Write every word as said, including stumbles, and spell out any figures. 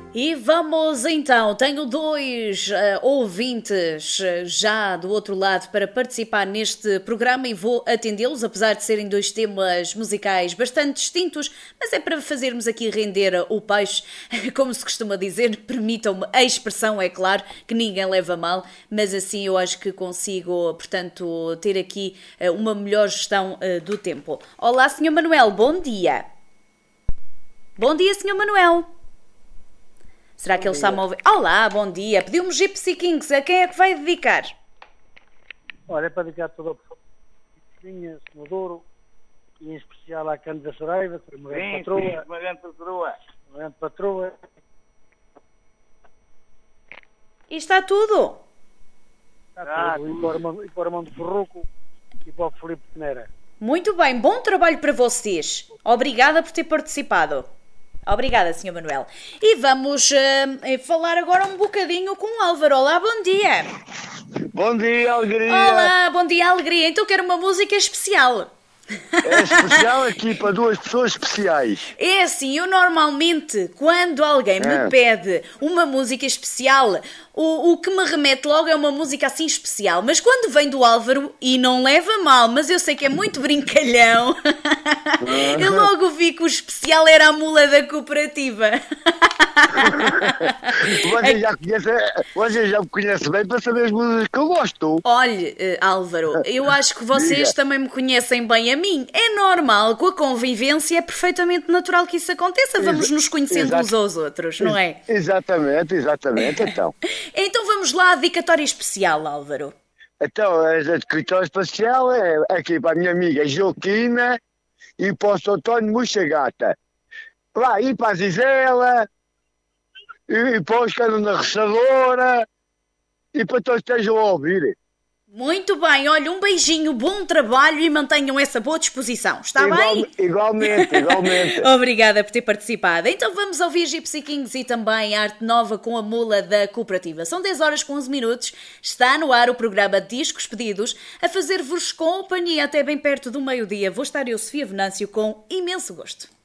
E vamos então, tenho dois uh, ouvintes uh, já do outro lado para participar neste programa e vou atendê-los, apesar de serem dois temas musicais bastante distintos, mas é para fazermos aqui render o peixe, como se costuma dizer, permitam-me a expressão, é claro, que ninguém leva mal, mas assim eu acho que consigo, portanto, ter aqui uh, uma melhor gestão uh, do tempo. Olá, senhor Manuel, bom dia. Bom dia, senhor Manuel. Será que ele está a ouvir? Olá, bom dia. Pediu-me Gypsy Kings. A quem é que vai dedicar? Olha, é para dedicar toda a pessoa, no Douro, e em especial à Cândida Soraiva, que foi uma grande patroa. Uma grande patroa. Uma grande patroa. E está tudo? Está tudo. E para o Armando, e para o Armando Ferruco e para o Filipe Peneira. Muito bem. Bom trabalho para vocês. Obrigada por ter participado. Obrigada, senhor Manuel. E vamos uh, falar agora um bocadinho com o Álvaro. Olá, bom dia. Bom dia, alegria. Olá, bom dia, alegria. Então quero uma música especial. É especial aqui para duas pessoas especiais. É assim, eu normalmente, quando alguém me É. pede uma música especial, o, o que me remete logo é uma música assim especial. Mas quando vem do Álvaro, e não leva mal, mas eu sei que é muito brincalhão, eu logo vi que o especial era a mula da cooperativa. Você já, conhece, você já me conhece bem para saber as músicas que eu gosto. Olhe, eh, Álvaro, eu acho que vocês Diga. também me conhecem bem a mim. É normal, com a convivência é perfeitamente natural que isso aconteça. Vamos Exa- nos conhecendo exato. uns aos outros, não é? Exatamente, exatamente. Então, Então vamos lá à dedicatória especial, Álvaro. então a escritório especial é aqui para a minha amiga Joaquina e para o Sr. António Muxagata. Lá, e para a Zizela, e, e para os que andam na roçadora, e para todos que estejam a ouvir. Muito bem, olha, um beijinho, bom trabalho e mantenham essa boa disposição, está Igual- bem? Igualmente, igualmente. Obrigada por ter participado. Então vamos ouvir Gypsy Kings e também Arte Nova com a mula da cooperativa. São dez horas com onze minutos, está no ar o programa Discos Pedidos, a fazer-vos companhia até bem perto do meio-dia. Vou estar eu, Sofia Venâncio, com imenso gosto.